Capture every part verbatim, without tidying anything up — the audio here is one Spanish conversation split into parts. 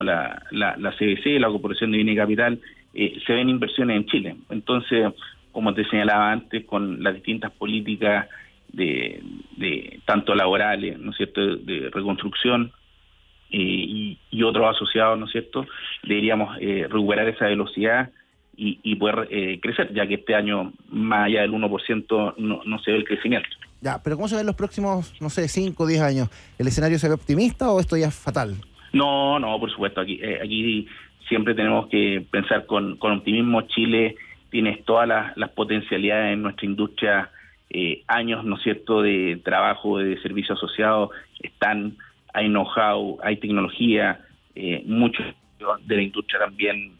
la, la, la C B C, la Corporación de Bienes y Capital, eh, se ven inversiones en Chile. Entonces, como te señalaba antes, con las distintas políticas de, de tanto laborales, ¿no es cierto?, de reconstrucción eh, y, y otros asociados, ¿no es cierto?, deberíamos eh, recuperar esa velocidad y, y poder eh, crecer, ya que este año, más allá del uno por ciento, no, no se ve el crecimiento. Ya, pero ¿cómo se ven los próximos, no sé, cinco o diez años? ¿El escenario se ve optimista o esto ya es fatal? No, no, por supuesto, aquí eh, aquí siempre tenemos que pensar con, con optimismo. Chile tiene todas las, las potencialidades en nuestra industria, eh, años, ¿no es cierto?, de trabajo, de servicio asociado, están, hay know-how, hay tecnología, eh, mucho de la industria también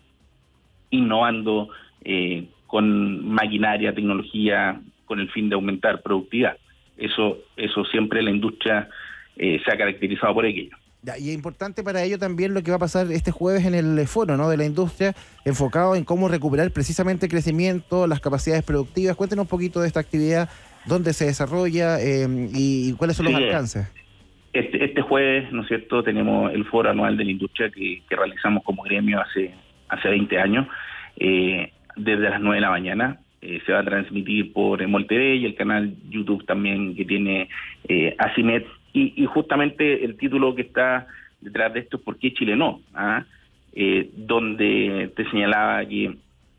innovando eh, con maquinaria, tecnología, con el fin de aumentar productividad. Eso, eso siempre la industria eh, se ha caracterizado por aquello. Ya, y es importante para ello también lo que va a pasar este jueves en el foro, ¿no?, de la industria, enfocado en cómo recuperar precisamente el crecimiento, las capacidades productivas. Cuéntenos un poquito de esta actividad, dónde se desarrolla eh, y, y cuáles son los sí, alcances. Este, este jueves, ¿no es cierto?, tenemos el foro anual de la industria que, que realizamos como gremio hace, hace veinte años, eh, desde las nueve de la mañana. Eh, se va a transmitir por Emol T V y el canal YouTube también que tiene eh, Asimet. Y, y justamente el título que está detrás de esto es ¿por qué Chile no? ¿Ah? Eh, donde te señalaba que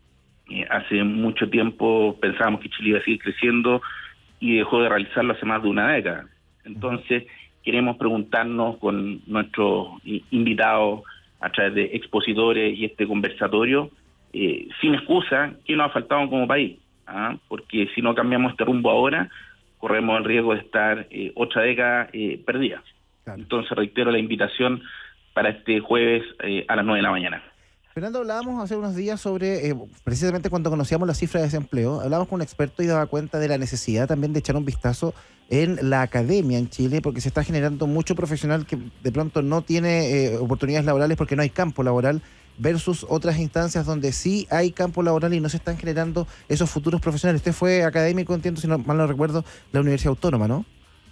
eh, hace mucho tiempo pensábamos que Chile iba a seguir creciendo y dejó de realizarlo hace más de una década. Entonces queremos preguntarnos con nuestros invitados a través de expositores y este conversatorio, eh, sin excusa, ¿qué nos ha faltado como país? ¿Ah? Porque si no cambiamos este rumbo ahora, corremos el riesgo de estar eh, otra década eh, perdida. Claro. Entonces reitero la invitación para este jueves eh, a las nueve de la mañana. Fernando, hablábamos hace unos días sobre, eh, precisamente cuando conocíamos la cifra de desempleo, hablábamos con un experto y daba cuenta de la necesidad también de echar un vistazo en la academia en Chile, porque se está generando mucho profesional que de pronto no tiene eh, oportunidades laborales porque no hay campo laboral, versus otras instancias donde sí hay campo laboral y no se están generando esos futuros profesionales. Usted fue académico, entiendo, si no mal no recuerdo, de la Universidad Autónoma, ¿no?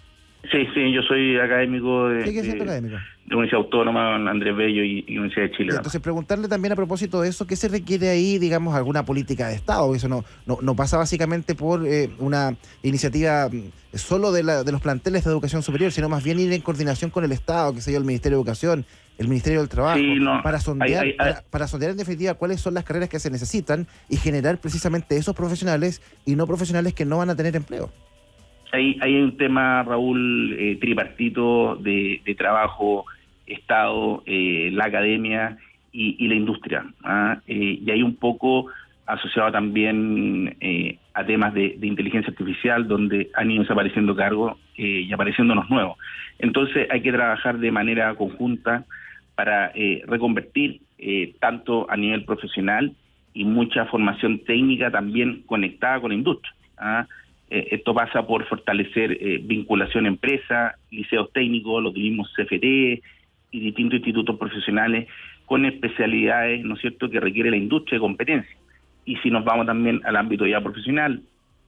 Sí, sí, yo soy académico de, ¿Sigue siendo de, académico? de Universidad Autónoma, Andrés Bello y, y Universidad de Chile. Entonces, preguntarle también a propósito de eso, ¿qué se requiere ahí, digamos, alguna política de Estado? Eso no no, no pasa básicamente por eh, una iniciativa solo de, la, de los planteles de educación superior, sino más bien ir en coordinación con el Estado, que sea el Ministerio de Educación, el Ministerio del Trabajo, sí, no, para sondear, hay, hay, para, para sondear en definitiva cuáles son las carreras que se necesitan y generar precisamente esos profesionales y no profesionales que no van a tener empleo. Hay, hay un tema, Raúl, eh, tripartito de, de trabajo, Estado, eh, la academia y, y la industria. ¿ah? Eh, y hay un poco asociado también eh, a temas de, de inteligencia artificial, donde han ido desapareciendo cargos eh, y apareciendo unos nuevos. Entonces hay que trabajar de manera conjunta para eh, reconvertir eh, tanto a nivel profesional y mucha formación técnica también conectada con la industria. ¿ah? Eh, esto pasa por fortalecer eh, vinculación empresa, liceos técnicos, los mismos C F T y distintos institutos profesionales con especialidades, ¿no es cierto?, que requiere la industria de competencia. Y si nos vamos también al ámbito ya profesional,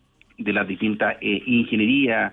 de las distintas eh, ingenierías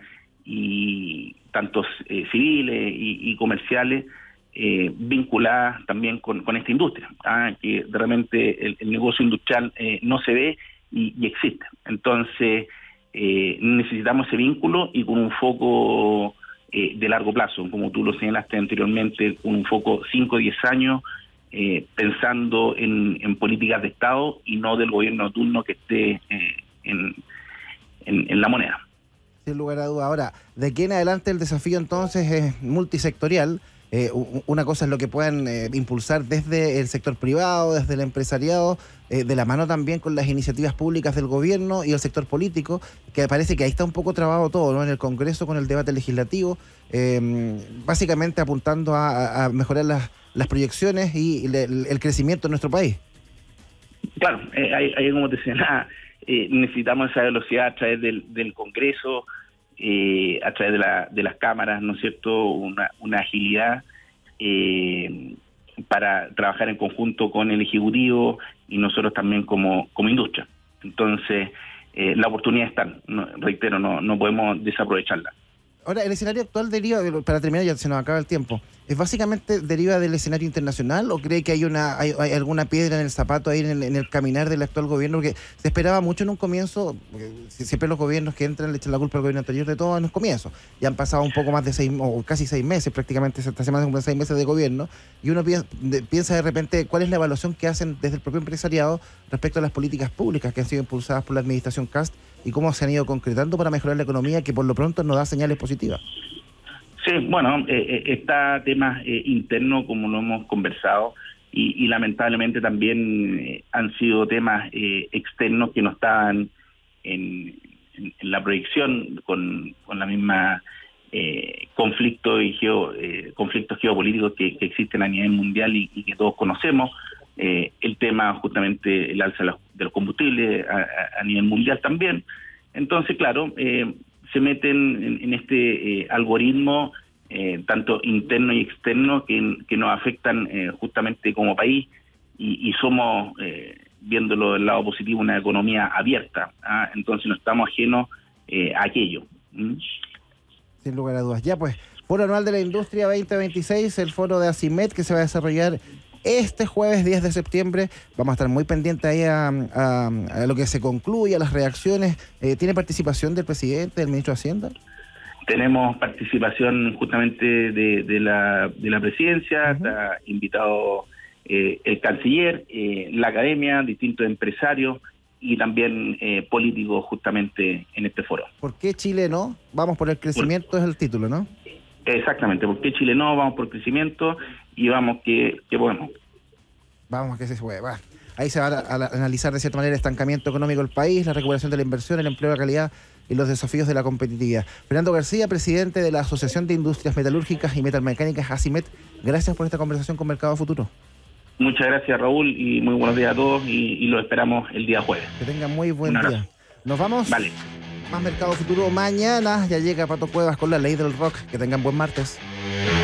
y tantos eh, civiles y, y comerciales, eh, vinculadas también con, con esta industria, ¿ah? que realmente el, el negocio industrial eh, no se ve y, y existe. Entonces, Eh, necesitamos ese vínculo y con un foco eh, de largo plazo, como tú lo señalaste anteriormente, con un foco cinco o diez años, eh, pensando en, en políticas de Estado y no del gobierno de turno que esté eh, en, en, en la moneda. Sin lugar a duda. Ahora, de aquí en adelante el desafío entonces es multisectorial. Eh, una cosa es lo que puedan eh, impulsar desde el sector privado, desde el empresariado, eh, de la mano también con las iniciativas públicas del gobierno y el sector político, que parece que ahí está un poco trabado todo, ¿no? En el Congreso con el debate legislativo, eh, básicamente apuntando a, a mejorar las, las proyecciones y el, el crecimiento en nuestro país. Claro, eh, hay, hay como te decía, nada, eh, necesitamos esa velocidad a través del, del Congreso, Eh, a través de, la, de las cámaras, ¿no es cierto?, una, una agilidad eh, para trabajar en conjunto con el Ejecutivo y nosotros también como, como industria. Entonces, eh, la oportunidad está, no, reitero, no, no podemos desaprovecharla. Ahora, el escenario actual deriva, para terminar ya se nos acaba el tiempo, ¿es básicamente deriva del escenario internacional o cree que hay una hay, hay alguna piedra en el zapato ahí en el, en el caminar del actual gobierno? Porque se esperaba mucho en un comienzo, siempre los gobiernos que entran le echan la culpa al gobierno anterior de todo en los comienzos. Ya han pasado un poco más de seis, o casi seis meses, prácticamente esta semana son seis meses de gobierno, y uno piensa de, piensa de repente cuál es la evaluación que hacen desde el propio empresariado respecto a las políticas públicas que han sido impulsadas por la administración Kast y cómo se han ido concretando para mejorar la economía que por lo pronto nos da señales positivas. Sí, bueno, eh, está temas eh, internos como lo hemos conversado y, y lamentablemente también eh, han sido temas eh, externos que no estaban en, en, en la proyección con, con la misma eh, conflicto y geo, eh, conflictos geopolíticos que, que existen a nivel mundial y, y que todos conocemos. Eh, el tema justamente el alza de los, de los combustibles a, a, a nivel mundial también. Entonces, claro, eh, se meten en, en este eh, algoritmo eh, tanto interno y externo que, que nos afectan eh, justamente como país y, y somos, eh, viéndolo del lado positivo, una economía abierta. ¿ah? Entonces no estamos ajenos eh, a aquello. ¿Mm? Sin lugar a dudas. Ya pues, Foro Anual de la Industria veinte veintiséis, el foro de ACIMET que se va a desarrollar este jueves diez de septiembre. Vamos a estar muy pendientes ahí a, a, a lo que se concluye, a las reacciones. Eh, ¿Tiene participación del presidente, del ministro de Hacienda? Tenemos participación justamente de, de, la, de la presidencia, uh-huh. Está invitado eh, el canciller, eh, la academia, distintos empresarios y también eh, políticos justamente en este foro. ¿Por qué Chile no? Vamos por el crecimiento, por... es el título, ¿no? Exactamente, ¿por qué Chile no? Vamos por crecimiento y vamos que, que bueno. Vamos que se puede, va. Ahí se va a, a, a analizar de cierta manera el estancamiento económico del país, la recuperación de la inversión, el empleo de calidad y los desafíos de la competitividad. Fernando García, presidente de la Asociación de Industrias Metalúrgicas y Metalmecánicas, ACIMET, gracias por esta conversación con Mercado Futuro. Muchas gracias, Raúl, y muy buenos días a todos y, y los esperamos el día jueves. Que tengan muy buen día. Nos vamos. Vale. Más Mercado Futuro mañana. Ya llega Pato Cuevas con la ley del rock. Que tengan buen martes.